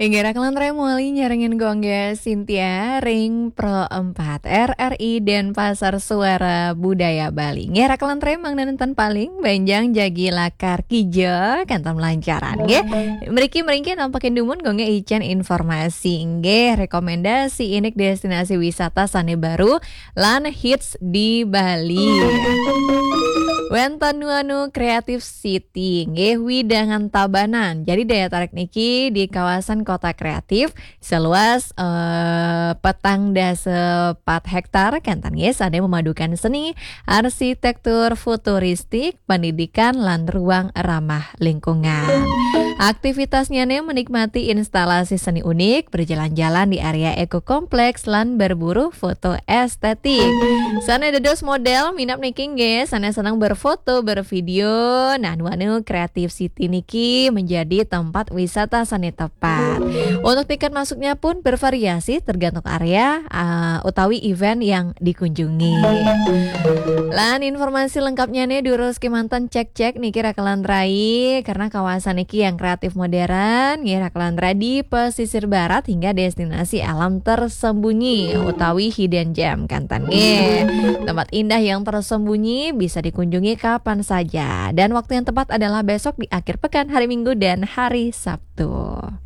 Inggara kelantre muali nyarengin gongge Cynthia Ring Pro 4 RRI Denpasar Suara Budaya Bali. Ngira kelantre mang nanentan paling banjang jagi lakar kijo kantam lancaran nge. Meriki nampakin dumun gongge ican informasi nge rekomendasi inik destinasi wisata sane baru lan hits di Bali. Wentanuanu Creative City nggih widangan Tabanan. Jadi daya tarik niki di kawasan kota kreatif seluas petang dasa 4 hektar kantan nggih sade memadukan seni, arsitektur futuristik, pendidikan lan ruang ramah lingkungan. Aktivitasnya nih menikmati instalasi seni unik, berjalan-jalan di area eko kompleks lan berburu foto estetik. Sana dedos model minap niki nggih sana senang berfoto, bervideo. Nah, nuanu Creative City niki menjadi tempat wisata sane tepat. Untuk tiket masuknya pun bervariasi tergantung area utawi event yang dikunjungi. Lan informasi lengkapnya nih diurus Kemantan cek niki Rakelan Rai karena kawasan niki yang kreatif modern nggih Rakelan Rai di pesisir barat hingga destinasi alam tersembunyi utawi hidden gem kantan nggih. Tempat indah yang tersembunyi bisa dikunjungi kapan saja dan waktu yang tepat adalah besok di akhir pekan hari Minggu dan hari Sabtu.